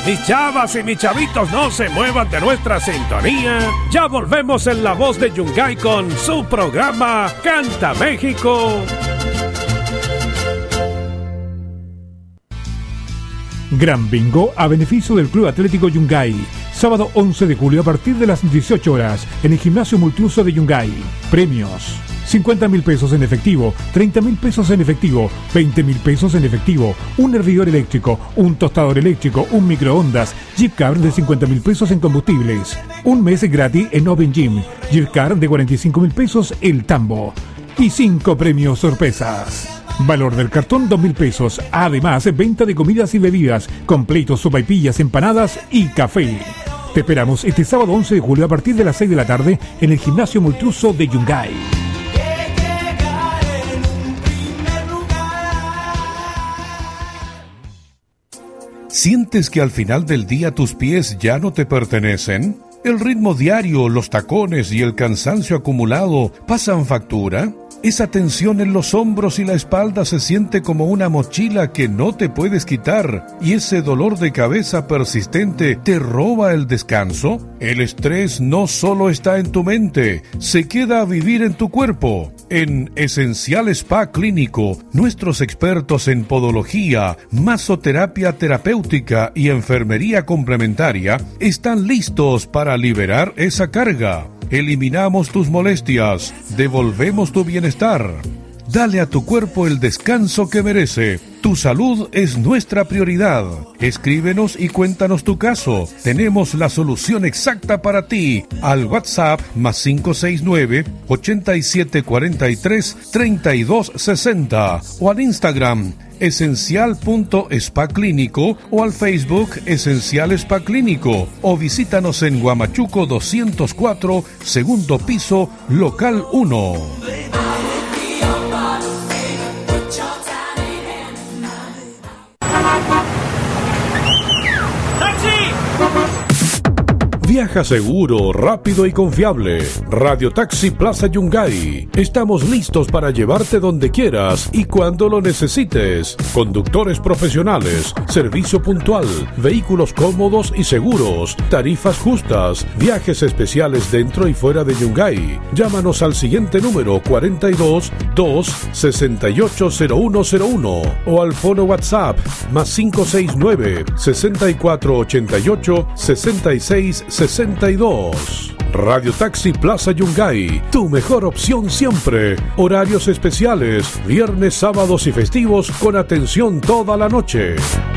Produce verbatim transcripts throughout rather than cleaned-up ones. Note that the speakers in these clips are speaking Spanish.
Mis chavas y mis chavitos, no se muevan de nuestra sintonía. Ya volvemos en la voz de Yungay con su programa Canta México. Gran bingo a beneficio del Club Atlético Yungay. Sábado once de julio a partir de las dieciocho horas en el gimnasio multiuso de Yungay. Premios: cincuenta mil pesos en efectivo, treinta mil pesos en efectivo, veinte mil pesos en efectivo, un hervidor eléctrico, un tostador eléctrico, un microondas, gift card de cincuenta mil pesos en combustibles, un mes gratis en Open Gym, gift card de cuarenta y cinco mil pesos el tambo y cinco premios sorpresas. Valor del cartón dos mil pesos. Además, venta de comidas y bebidas, completos, sopaipillas, empanadas y café. Te esperamos este sábado once de julio a partir de las seis de la tarde en el gimnasio multiuso de Yungay. ¿Sientes que al final del día tus pies ya no te pertenecen? ¿El ritmo diario, los tacones y el cansancio acumulado pasan factura? Esa tensión en los hombros y la espalda se siente como una mochila que no te puedes quitar, y ese dolor de cabeza persistente te roba el descanso. El estrés no solo está en tu mente, se queda a vivir en tu cuerpo. En Esencial Spa Clínico, nuestros expertos en podología, masoterapia terapéutica y enfermería complementaria están listos para liberar esa carga. Eliminamos tus molestias, devolvemos tu bienestar. Dale a tu cuerpo el descanso que merece. Tu salud es nuestra prioridad. Escríbenos y cuéntanos tu caso. Tenemos la solución exacta para ti. Al WhatsApp más cinco seis nueve, ochenta y siete cuarenta y tres, treinta y dos sesenta o al Instagram esencial punto spa clínico o al Facebook Esencial Spa Clínico o visítanos en Huamachuco doscientos cuatro, segundo piso, local uno. Viaja seguro, rápido y confiable. Radio Taxi Plaza Yungay. Estamos listos para llevarte donde quieras y cuando lo necesites. Conductores profesionales, servicio puntual, vehículos cómodos y seguros, tarifas justas, viajes especiales dentro y fuera de Yungay. Llámanos al siguiente número cuarenta y dos, dos, sesenta y ocho, cero uno cero uno o al fono WhatsApp más cinco seis nueve, sesenta y cuatro ochenta y ocho, sesenta y seis sesenta y dos. Radio Taxi Plaza Yungay, tu mejor opción siempre. Horarios especiales, viernes, sábados y festivos con atención toda la noche.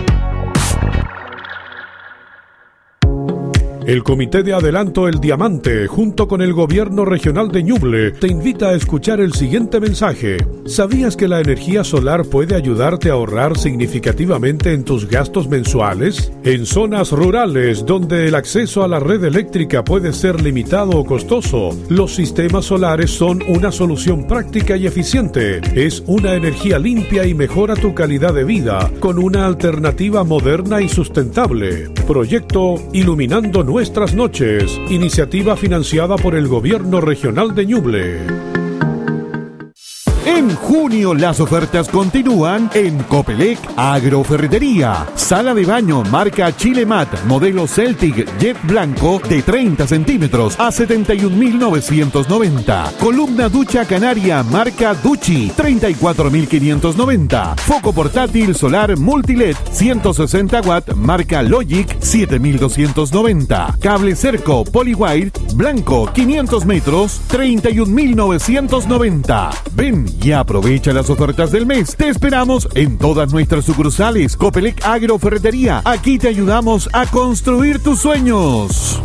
El Comité de Adelanto El Diamante, junto con el Gobierno Regional de Ñuble, te invita a escuchar el siguiente mensaje. ¿Sabías que la energía solar puede ayudarte a ahorrar significativamente en tus gastos mensuales? En zonas rurales, donde el acceso a la red eléctrica puede ser limitado o costoso, los sistemas solares son una solución práctica y eficiente. Es una energía limpia y mejora tu calidad de vida, con una alternativa moderna y sustentable. Proyecto Iluminando Nuestras Noches, iniciativa financiada por el Gobierno Regional de Ñuble. En junio las ofertas continúan en Copelec Agroferretería. Sala de baño marca Chilemat, modelo Celtic Jet blanco de treinta centímetros a setenta y un mil novecientos noventa. Columna ducha canaria marca Duchi, treinta y cuatro mil quinientos noventa. Foco portátil solar Multiled ciento sesenta watt marca Logic, siete mil doscientos noventa. Cable cerco Polywire blanco quinientos metros, treinta y un mil novecientos noventa. Ven y aprovecha las ofertas del mes. Te esperamos en todas nuestras sucursales. Copelec Agroferretería. Aquí te ayudamos a construir tus sueños.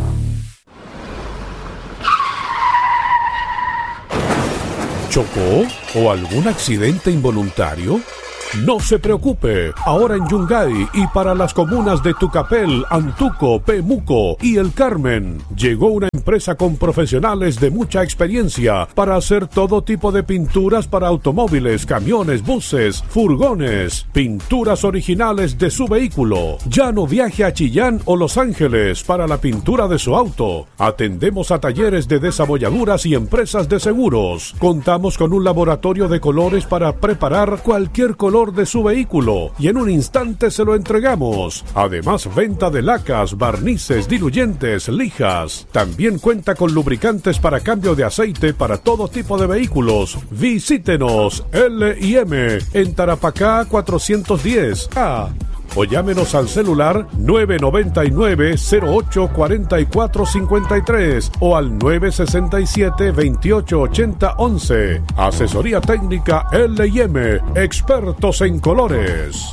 ¿Chocó? ¿O algún accidente involuntario? No se preocupe, ahora en Yungay y para las comunas de Tucapel, Antuco, Pemuco y El Carmen, llegó una empresa con profesionales de mucha experiencia para hacer todo tipo de pinturas para automóviles, camiones, buses, furgones, pinturas originales de su vehículo. Ya no viaje a Chillán o Los Ángeles para la pintura de su auto. Atendemos a talleres de desabolladuras y empresas de seguros. Contamos con un laboratorio de colores para preparar cualquier color motor de su vehículo y en un instante se lo entregamos. Además, venta de lacas, barnices, diluyentes, lijas. También cuenta con lubricantes para cambio de aceite para todo tipo de vehículos. Visítenos L y M en Tarapacá cuatrocientos diez A. O llámenos al celular nueve nueve nueve, cero ocho cuatro cuatro cinco tres o al nueve seis siete, dos ocho ocho cero once. Asesoría técnica L y M, expertos en colores.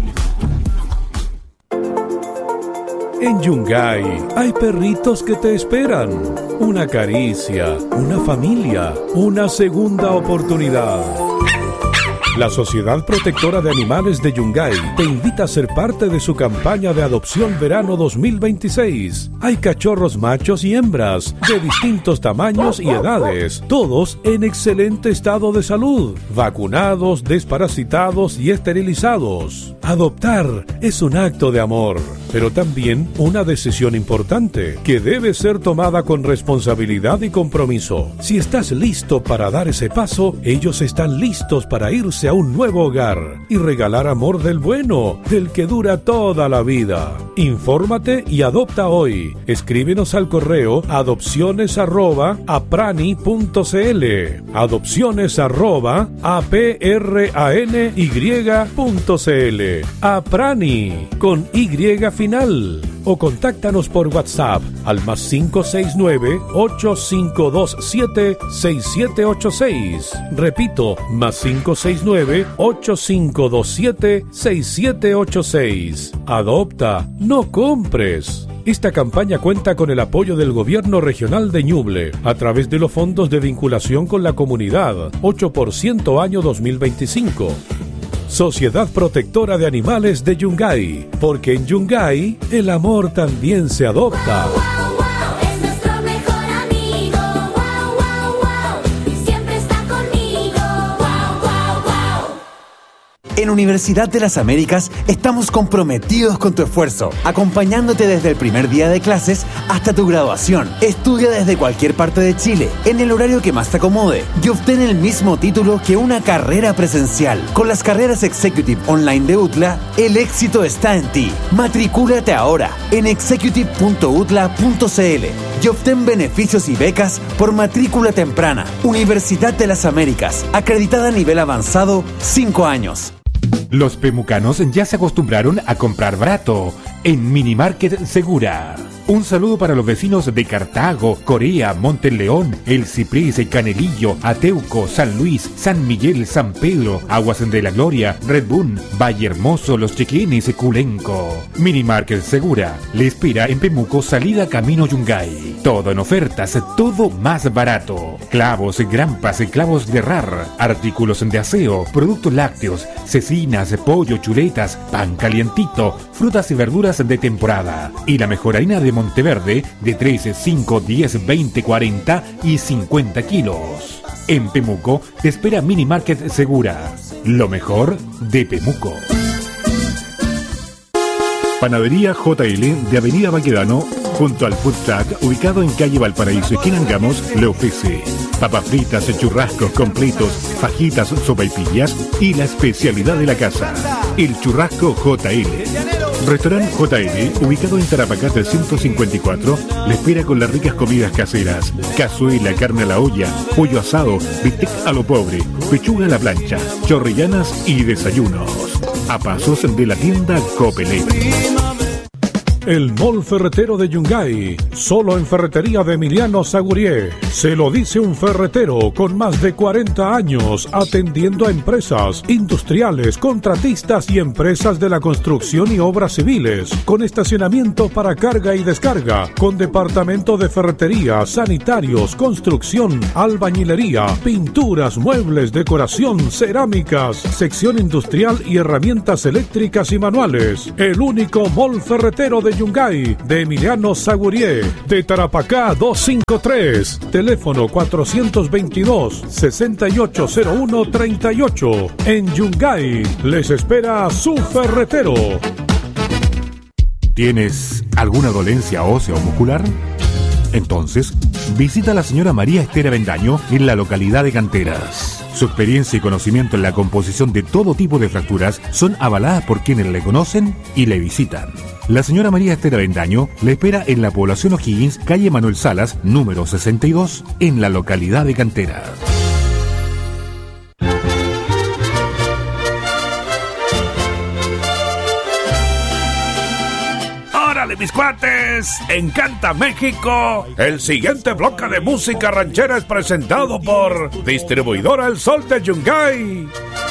En Yungay hay perritos que te esperan. Una caricia, una familia, una segunda oportunidad. La Sociedad Protectora de Animales de Yungay te invita a ser parte de su campaña de adopción verano dos mil veintiséis. Hay cachorros machos y hembras de distintos tamaños y edades, todos en excelente estado de salud, vacunados, desparasitados y esterilizados. Adoptar es un acto de amor, pero también una decisión importante que debe ser tomada con responsabilidad y compromiso. Si estás listo para dar ese paso, ellos están listos para irse a un nuevo hogar y regalar amor del bueno, del que dura toda la vida. Infórmate y adopta hoy. Escríbenos al correo adopciones arroba aprani punto cl, adopciones arroba aprany punto cl. Aprani con Y final. O contáctanos por WhatsApp al más cinco seis nueve, ocho cinco dos siete, seis siete ocho seis. Repito, más cinco seis nueve, ocho cinco dos siete, seis siete ocho seis. Adopta, no compres. Esta campaña cuenta con el apoyo del Gobierno Regional de Ñuble a través de los fondos de vinculación con la comunidad, ocho por ciento año dos mil veinticinco. Sociedad Protectora de Animales de Yungay, porque en Yungay el amor también se adopta. Wow, wow, es nuestro mejor amigo. Wow, wow, wow, siempre está conmigo. Wow, wow, wow. En Universidad de las Américas estamos comprometidos con tu esfuerzo, acompañándote desde el primer día de clases hasta tu graduación. Estudia desde cualquier parte de Chile, en el horario que más te acomode, y obtén el mismo título que una carrera presencial. Con las carreras Executive Online de U T L A, el éxito está en ti. Matricúlate ahora en executive punto u t l a punto c l y obtén beneficios y becas por matrícula temprana. Universidad de las Américas, acreditada a nivel avanzado, cinco años. Los pemucanos ya se acostumbraron a comprar barato en Minimarket Segura. Un saludo para los vecinos de Cartago, Corea, Monteleón, El Ciprés, Canelillo, Ateuco, San Luis, San Miguel, San Pedro, Aguas de la Gloria, Red Bull, Valle Hermoso, Los Chequenes, Culenco. Minimarket Segura le espera en Pemuco, salida camino Yungay. Todo en ofertas, todo más barato. Clavos, grampas, clavos de rar, artículos de aseo, productos lácteos, cecinas, pollo, chuletas, pan calientito, frutas y verduras de temporada. Y la mejor harina de Monteverde de trece, cinco, diez, veinte, cuarenta y cincuenta kilos. En Pemuco te espera Minimarket Segura. Lo mejor de Pemuco. Panadería J L de Avenida Baquedano, junto al Food Truck, ubicado en calle Valparaíso, esquina Angamos, le ofrece papas fritas, churrascos completos, fajitas, sopaipillas y la especialidad de la casa, el churrasco J L. Restaurante J L, ubicado en Tarapacá trescientos cincuenta y cuatro, le espera con las ricas comidas caseras, cazuela, carne a la olla, pollo asado, bistec a lo pobre, pechuga a la plancha, chorrillanas y desayunos. A pasos de la tienda Copelec. El Mall Ferretero de Yungay, solo en Ferretería de Emiliano Sagurié. Se lo dice un ferretero con más de cuarenta años atendiendo a empresas, industriales, contratistas y empresas de la construcción y obras civiles, con estacionamiento para carga y descarga, con departamento de ferretería, sanitarios, construcción, albañilería, pinturas, muebles, decoración, cerámicas, sección industrial y herramientas eléctricas y manuales. El único Mall Ferretero de Yungay, de Emiliano Sagurié, de Tarapacá doscientos cincuenta y tres, teléfono cuatrocientos veintidós, sesenta y ocho cero uno treinta y ocho. En Yungay les espera su ferretero. ¿Tienes alguna dolencia ósea o muscular? Entonces, visita a la señora María Esther Avendaño en la localidad de Canteras. Su experiencia y conocimiento en la composición de todo tipo de fracturas son avaladas por quienes le conocen y le visitan. La señora María Esther Avendaño le espera en la población O'Higgins, calle Manuel Salas, número sesenta y dos, en la localidad de Canteras. ¡Órale, mis cuates! ¡Encanta México! El siguiente bloque de música ranchera es presentado por Distribuidora El Sol de Yungay.